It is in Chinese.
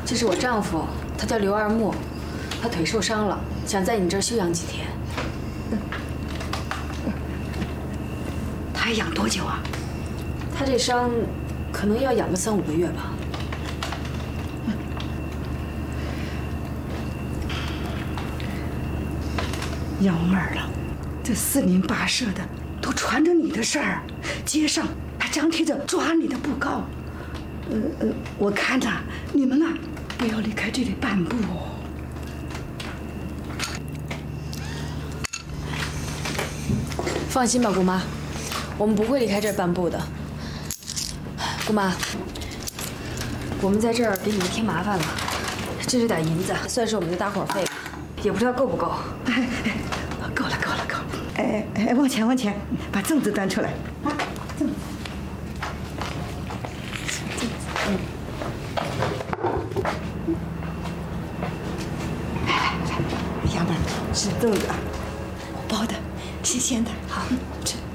这是我丈夫，他叫刘二木，他腿受伤了，想在你这儿休养几天。 他还养多久啊？ 他这伤可能要养个3、5个月吧。 幺妹儿了，这四邻八舍的都传着你的事儿，街上还张贴着抓你的布告。我看呐，你们呐，不要离开这里半步哦。 放心吧，姑妈，我们不会离开这儿半步的。姑妈，我们在这儿给你们添麻烦了，这是点银子，算是我们的搭伙费，也不知道够不够。 够了。往前，把粽子端出来啊！粽子。来，杨妹儿，吃粽子啊，我包的，新鲜的，好吃。